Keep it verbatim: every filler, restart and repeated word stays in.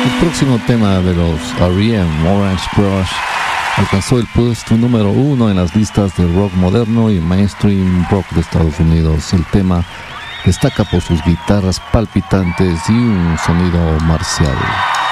El próximo tema de los R E M, Orange Crush, alcanzó el puesto número uno en las listas de rock moderno y mainstream rock de Estados Unidos. El tema destaca por sus guitarras palpitantes y un sonido marcial.